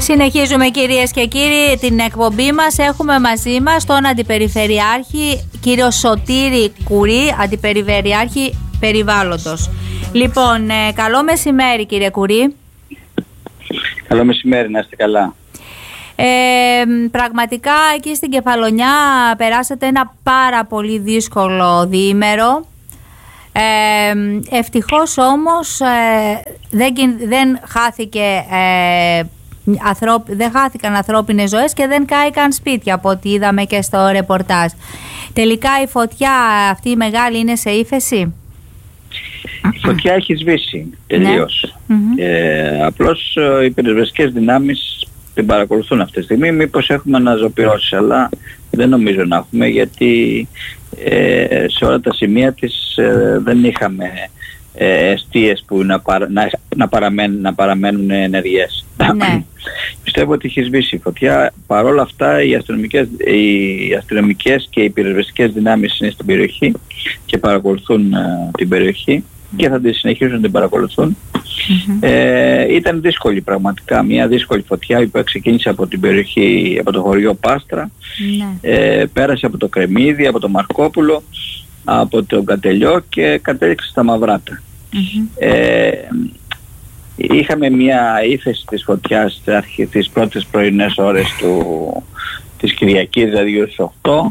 Συνεχίζουμε, κυρίες και κύριοι, την εκπομπή μας. Έχουμε μαζί μας τον Αντιπεριφερειάρχη κύριο Σωτήρη Κουρί, Αντιπεριφερειάρχη Περιβάλλοντος. Λοιπόν, καλό μεσημέρι, κύριε Κουρί. Καλό μεσημέρι, να είστε καλά. Πραγματικά εκεί στην Κεφαλονιά περάσατε ένα πάρα πολύ δύσκολο διήμερο. Ευτυχώς όμως δεν χάθηκαν ανθρώπινες ζωές και δεν κάηκαν σπίτια, από ό,τι είδαμε και στο ρεπορτάζ. Τελικά η φωτιά αυτή η μεγάλη είναι σε ύφεση? Η φωτιά έχει σβήσει τελείως. Ναι. Απλώς οι πυροσβεστικές δυνάμεις την παρακολουθούν αυτή τη στιγμή. Μήπως έχουμε αναζωπυρώσεις, αλλά δεν νομίζω να έχουμε, γιατί σε όλα τα σημεία της δεν είχαμε εστίες που να παραμένουν ενεργές. Ναι. Πιστεύω ότι έχει σβήσει η φωτιά. Παρ' όλα αυτά οι αστυνομικές και οι πυροσβεστικές δυνάμεις είναι στην περιοχή και παρακολουθούν την περιοχή και θα τη συνεχίσουν να την παρακολουθούν. Ήταν δύσκολη πραγματικά, μια δύσκολη φωτιά που ξεκίνησε από την περιοχή, από το χωριό Πάστρα, πέρασε από το Κρεμμύδι, από το Μαρκόπουλο, από το Κατελιό και κατέληξε στα Μαυράτα. Είχαμε μια ύφεση της φωτιάς τις πρώτες πρωινές ώρες της Κυριακής, δηλαδή στις 8.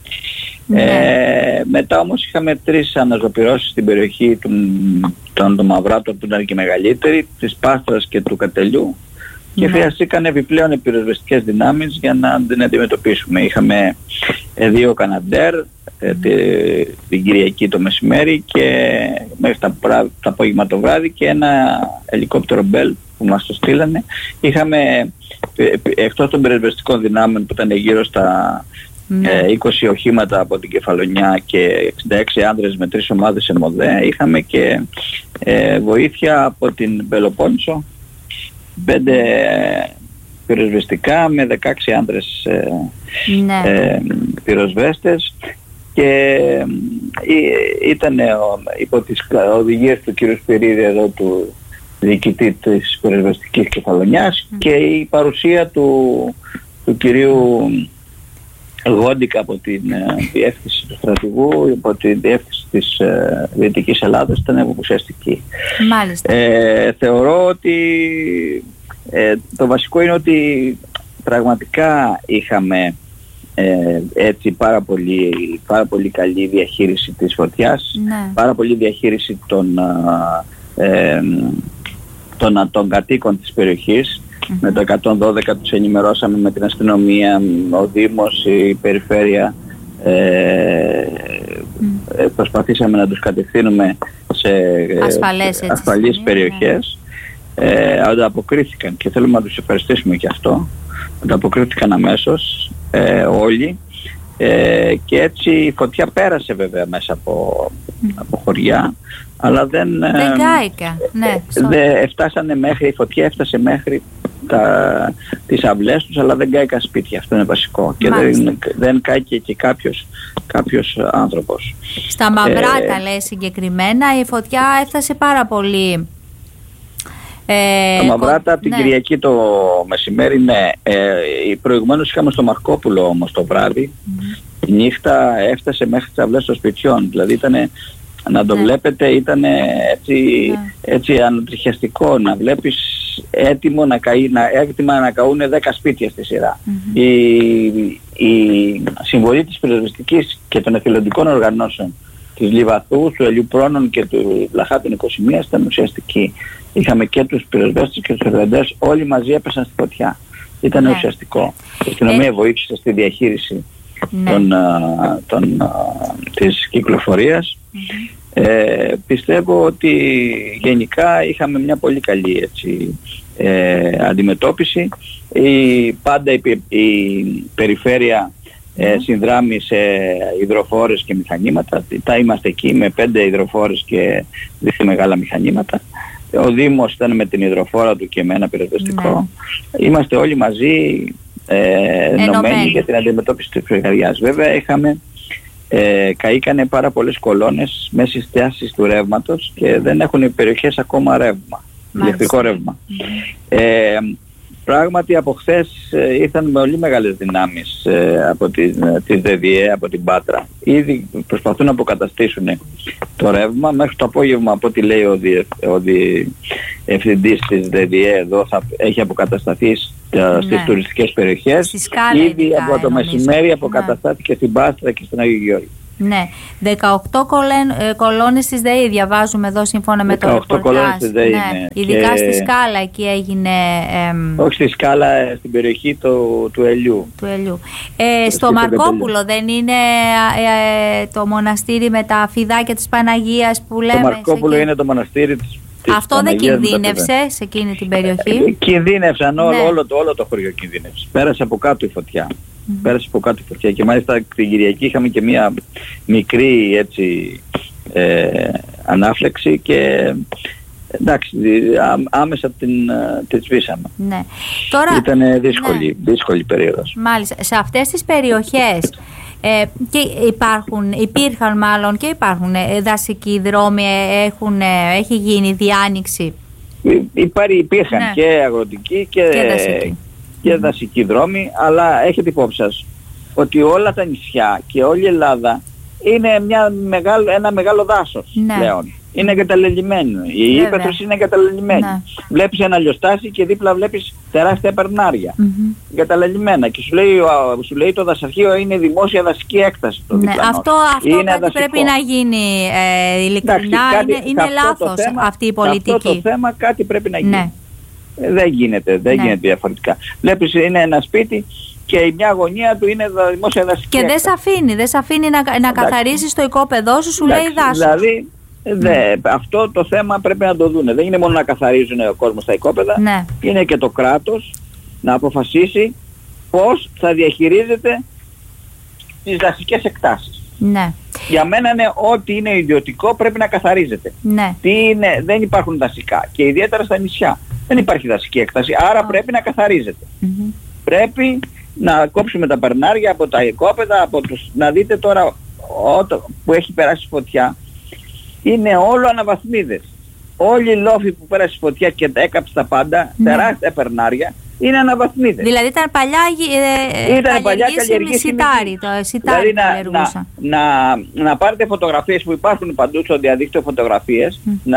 Μετά όμως είχαμε 3 αναζωπυρώσεις στην περιοχή των Μαυράτων, που ήταν και μεγαλύτερη, της Πάστρας και του Κατελιού, και χρειαστήκαν επιπλέον πυροσβεστικές δυνάμεις για να την αντιμετωπίσουμε. Είχαμε 2 Καναντέρ την Κυριακή το μεσημέρι και μέχρι το απόγευμα το βράδυ και ένα ελικόπτερο Μπέλ που μας το στείλανε. Είχαμε, εκτός των πυροσβεστικών δυνάμεων που ήταν γύρω στα 20 οχήματα από την Κεφαλονιά και 66 άνδρες με 3 ομάδες ΕΜΟΔΕ, είχαμε και βοήθεια από την Πελοπόννησο, 5 πυροσβεστικά με 16 άνδρες πυροσβέστες, και ήταν υπό τις οδηγίες του κ. Σπυρίδη εδώ, του διοικητή της πυροσβεστικής Κεφαλονιάς, και η παρουσία του κυρίου Γόντικα από την διεύθυνση του στρατηγού, από τη διεύθυνση της Δυτικής Ελλάδας, ήταν ουσιαστική. Μάλιστα. Θεωρώ ότι το βασικό είναι ότι πραγματικά είχαμε έτσι πάρα πολύ καλή διαχείριση της φωτιάς, πάρα πολύ διαχείριση των κατοίκων της περιοχής. Με το 112 τους ενημερώσαμε, με την αστυνομία, ο Δήμος, η Περιφέρεια, προσπαθήσαμε να τους κατευθύνουμε σε ασφαλείς περιοχές. Ανταποκρίθηκαν και θέλουμε να τους ευχαριστήσουμε και αυτό. Ανταποκρίθηκαν αμέσως όλοι, και έτσι η φωτιά πέρασε βέβαια μέσα από χωριά, αλλά δεν κάηκα. Η φωτιά έφτασε μέχρι τις αυλές τους, αλλά δεν κάηκαν σπίτια. Αυτό είναι βασικό. Και δεν κάηκε και κάποιος άνθρωπος. Στα Μαυράτα λέει συγκεκριμένα η φωτιά έφτασε πάρα πολύ. Τα Μαυράτα την Κυριακή το μεσημέρι, προηγουμένως είχαμε στο Μαρκόπουλο όμως το βράδυ. Η νύχτα έφτασε μέχρι τις αυλές των σπιτιών, δηλαδή ήταν, να το βλέπετε, ήταν έτσι ανατριχιαστικό να βλέπεις έτοιμα να καούν 10 σπίτια στη σειρά. Η συμβολή της πυροσβεστικής και των εθελοντικών οργανώσεων της Λιβαθού, του Ελιού Πρόνων και του Λαχάτων 21 ήταν ουσιαστική. Είχαμε και τους πυροσβέστες και τους ερευνητές, όλοι μαζί έπεσαν στη φωτιά. Ήταν ουσιαστικό. Η αστυνομία βοήθησε στη διαχείριση της κυκλοφορίας. Πιστεύω ότι γενικά είχαμε μια πολύ καλή αντιμετώπιση. Πάντα η Περιφέρεια συνδράμει σε υδροφόρες και μηχανήματα. Είμαστε εκεί με 5 υδροφόρες και 2 μεγάλα μηχανήματα. Ο Δήμος ήταν με την υδροφόρα του και με ένα πυροσβεστικό. Είμαστε όλοι μαζί ενωμένοι για την αντιμετώπιση της πυρκαγιάς. Βέβαια καήκανε πάρα πολλές κολόνες μέσα στις στάσεις του ρεύματος και δεν έχουν οι περιοχές ακόμα ρεύμα, ηλεκτρικό ρεύμα. Πράγματι από χθες ήρθαν πολύ μεγάλες δυνάμεις από τη ΔΔΕ, από την Πάτρα. Ήδη προσπαθούν να αποκαταστήσουν το ρεύμα. Μέχρι το απόγευμα, από ό,τι λέει ο διευθυντής της ΔΔΕ εδώ, έχει αποκατασταθεί στις τουριστικές περιοχές. Ήδη από το μεσημέρι αποκαταστάθηκε στην Πάτρα και στην Αγίου Γεώργη. Ναι, 18 κολόνες της ΔΕΗ διαβάζουμε εδώ σύμφωνα με το ρεπορτάζ. 18 κολόνες της ΔΕΗ, ναι. Ειδικά στη Σκάλα εκεί έγινε... Όχι στη Σκάλα, στην περιοχή του Ελιού. Στο Μαρκόπουλο δεν είναι το μοναστήρι με τα φιδάκια της Παναγίας που λέμε? Το Μαρκόπουλο είναι το μοναστήρι της Αυτό δεν κινδύνευσε σε εκείνη την περιοχή? Κινδύνευσαν, όλο το χωριό κινδύνευσε. Πέρασε από κάτω η φωτιά. Πέρασε από κάτω η φωτιά και μάλιστα την Κυριακή είχαμε και μια μικρή έτσι ανάφλεξη και εντάξει, άμεσα την σβήσαμε. Ναι. Τώρα, ήταν δύσκολη περίοδος. Μάλιστα. Σε αυτές τις περιοχές και υπήρχαν δασικοί δρόμοι, έχει γίνει διάνοιξη? Υπήρχαν και αγροτικοί και δασικοί δρόμοι, αλλά έχετε υπόψη σας ότι όλα τα νησιά και όλη η Ελλάδα είναι ένα μεγάλο δάσος πλέον. Είναι εγκαταλελειμμένο. Η ύπαιθρος είναι εγκαταλελειμμένη. Βλέπεις ένα λιοστάσι και δίπλα βλέπεις τεράστια περνάρια. Εγκαταλελειμμένα. Και σου λέει το δασαρχείο είναι δημόσια δασική έκταση. Αυτό κάτι πρέπει να γίνει ειλικρινά. Είναι λάθος αυτή η πολιτική. Αυτό το θέμα κάτι πρέπει να γίνει. Δεν γίνεται διαφορετικά. Βλέπεις είναι ένα σπίτι και η μια γωνία του είναι δημόσια δασική. Και δεν σε αφήνει να καθαρίσεις το οικόπεδό σου λέει δάσος. Δηλαδή αυτό το θέμα πρέπει να το δούνε. Δεν είναι μόνο να καθαρίζουν ο κόσμος τα οικόπεδα, είναι και το κράτος να αποφασίσει πώς θα διαχειρίζεται τις δασικές εκτάσεις. Για μένα είναι ό,τι είναι ιδιωτικό πρέπει να καθαρίζεται. Δεν υπάρχουν δασικά και ιδιαίτερα στα νησιά. Δεν υπάρχει δασική έκταση, άρα πρέπει να καθαρίζεται. Πρέπει να κόψουμε τα περνάρια από τα οικόπεδα, να δείτε τώρα που έχει περάσει φωτιά, είναι όλο αναβαθμίδες. Όλοι οι λόφοι που πέρασε φωτιά και τα έκαψε τα πάντα, τεράστια περνάρια, είναι αναβαθμίδες. Δηλαδή ήταν παλιά καλλιεργήσιμη σιτάρι. Δηλαδή να πάρετε φωτογραφίες που υπάρχουν παντού στο διαδίκτυο, φωτογραφίες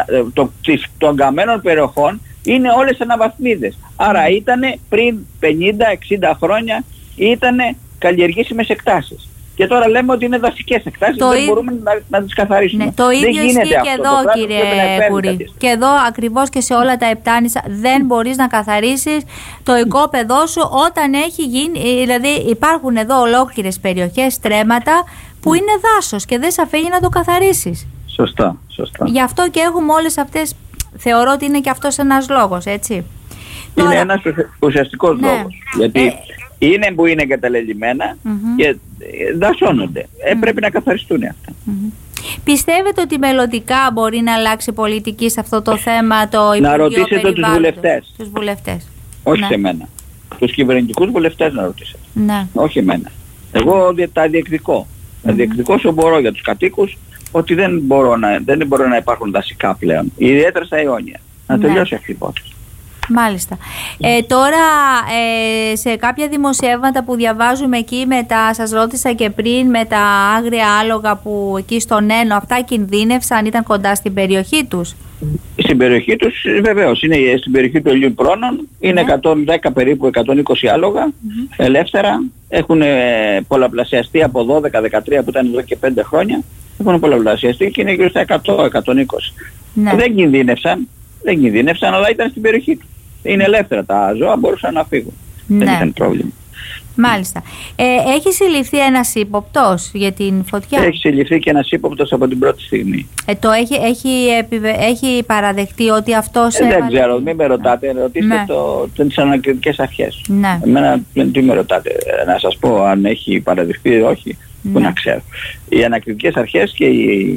των καμένων περιοχών, είναι όλες αναβαθμίδες. Άρα ήτανε πριν 50-60 χρόνια ήτανε καλλιεργήσιμες εκτάσεις. Και τώρα λέμε ότι είναι δασικές εκτάσεις, δεν μπορούμε να τις καθαρίσουμε. Το ίδιο ισχύει και εδώ, κύριε Κουρί. Και εδώ ακριβώς και σε όλα τα επτάνησα δεν μπορείς να καθαρίσεις το οικόπεδό σου όταν έχει γίνει. Δηλαδή υπάρχουν εδώ ολόκληρες περιοχές, στρέμματα που είναι δάσος και δεν σε αφήνει να το καθαρίσεις. Σωστά. Γι' αυτό και έχουμε όλες αυτές. Θεωρώ ότι είναι και αυτός ένας λόγος, έτσι. Είναι ένας ουσιαστικός λόγος. Γιατί είναι που είναι εγκαταλελειμμένα και δασώνονται. Πρέπει να καθαριστούν αυτά. Πιστεύετε ότι μελλοντικά μπορεί να αλλάξει πολιτική σε αυτό το θέμα το Υπουργείο Να ρωτήσετε τους βουλευτές. Όχι σε μένα. Τους κυβερνητικούς βουλευτές να ρωτήσετε. Όχι εμένα. Εγώ τα διεκδικώ. Θα διεκδικώ όσο μπορώ για τους κατοίκους ότι δεν μπορώ να υπάρχουν δασικά πλέον. Ιδιαίτερα στα Ιόνια. Να τελειώσει αυτή η υπόθεση. Μάλιστα. Τώρα σε κάποια δημοσιεύματα που διαβάζουμε εκεί σας ρώτησα και πριν με τα άγρια άλογα που εκεί στον Ένο, αυτά κινδύνευσαν, ήταν κοντά στην περιοχή τους? Στην περιοχή τους βεβαίως, είναι στην περιοχή του Ελιού Πρόνων, είναι 110 περίπου 120 άλογα ελεύθερα, έχουν πολλαπλασιαστεί από 12-13 που ήταν εδώ και 5 χρόνια, έχουν πολλαπλασιαστεί και είναι γύρω στα 100-120. Δεν κινδύνευσαν, αλλά ήταν στην περιοχή του. Είναι ελεύθερα τα ζώα, μπορούσαν να φύγουν. Δεν ήταν πρόβλημα. Μάλιστα. Έχει συλληφθεί ένας ύποπτος για την φωτιά? Έχει συλληφθεί και ένας ύποπτος από την πρώτη στιγμή. Έχει παραδεχτεί ότι αυτός... δεν ξέρω, μην με ρωτάτε, ρωτήστε τις ανακριτικές αρχές. Εμένα τι με ρωτάτε, να σας πω αν έχει παραδεχτεί ή όχι, που να ξέρω. Οι ανακριτικές αρχές και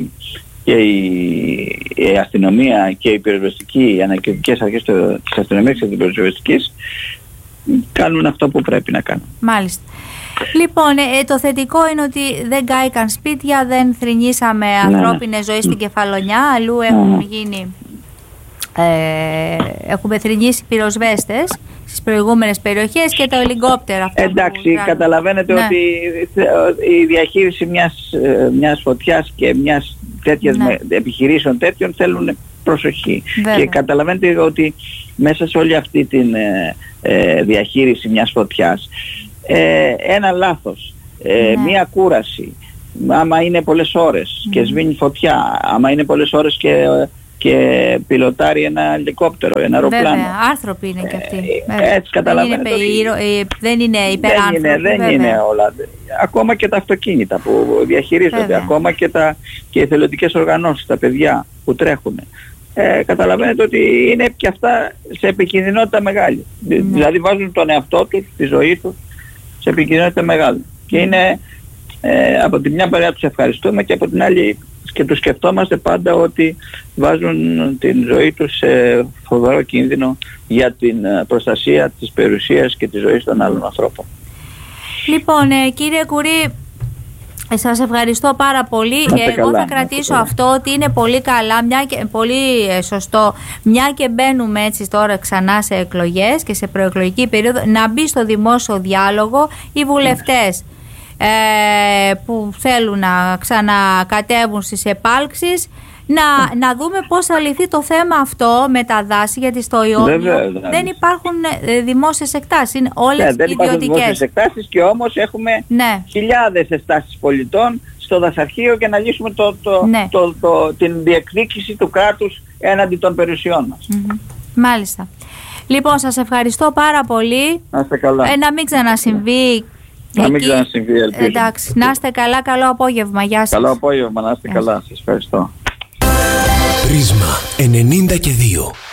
η αστυνομία και οι πυροσβεστικοί, οι ανακριτικές αρχές της αστυνομίας και της πυροσβεστικής κάνουν αυτό που πρέπει να κάνουν. Μάλιστα. Λοιπόν, το θετικό είναι ότι δεν κάηκαν σπίτια, δεν θρηνήσαμε ανθρώπινες ζωές στην Κεφαλονιά, αλλού έχουν γίνει έχουμε θρηνήσει πυροσβέστες στις προηγούμενες περιοχές και τα ελικόπτερα. Εντάξει, καταλαβαίνετε ότι η διαχείριση μιας φωτιάς και μιας τέτοιας επιχειρήσεων τέτοιων θέλουν προσοχή. Βέβαια. Και καταλαβαίνετε ότι μέσα σε όλη αυτή τη διαχείριση μιας φωτιάς, ένα λάθος, μία κούραση, άμα είναι πολλές ώρες και σβήνει φωτιά, άμα είναι πολλές ώρες και πιλοτάρει ένα ελικόπτερο, ένα αεροπλάνο. Βέβαια, άνθρωποι είναι και αυτοί. Έτσι καταλαβαίνετε. Δεν είναι υπεράνθρωποι. Δεν είναι όλα. Ακόμα και τα αυτοκίνητα που διαχειρίζονται, βέβαια. Ακόμα και οι εθελοντικές οργανώσεις, τα παιδιά που τρέχουν. Καταλαβαίνετε ότι είναι και αυτά σε επικινδυνότητα μεγάλη. Δηλαδή βάζουν τον εαυτό τους, τη ζωή τους, σε επικινδυνότητα μεγάλη. Και είναι από τη μια μεριά τους ευχαριστούμε και από την άλλη και τους σκεφτόμαστε πάντα ότι βάζουν την ζωή τους σε φοβερό κίνδυνο για την προστασία της περιουσίας και της ζωής των άλλων ανθρώπων. Λοιπόν, κύριε Κουρί, σας ευχαριστώ πάρα πολύ. Εγώ θα κρατήσω αυτό ότι είναι πολύ καλά, πολύ σωστό, μια και μπαίνουμε έτσι τώρα ξανά σε εκλογές και σε προεκλογική περίοδο, να μπει στο δημόσιο διάλογο οι βουλευτές που θέλουν να ξανακατέβουν στις επάλξεις, να δούμε πώς θα λυθεί το θέμα αυτό με τα δάση, γιατί στο Ιόνιο δεν υπάρχουν δημόσιες εκτάσεις, είναι όλες ιδιωτικές. Δεν υπάρχουν δημόσιες εκτάσεις και όμως έχουμε χιλιάδες εκτάσεις πολιτών στο δασαρχείο για να λύσουμε την διεκδίκηση του κράτους έναντι των περιουσιών μας. Μάλιστα. Λοιπόν, σας ευχαριστώ πάρα πολύ. Να είστε καλά. Να μην ξανασυμβεί. Να μην ξανασυμβεί, ελπίζω. Εντάξει, να είστε καλά, καλό απόγευμα. Γεια σας. Καλό απόγευμα, να είστε καλά. Σας ευχαριστώ. Πρίσμα 92.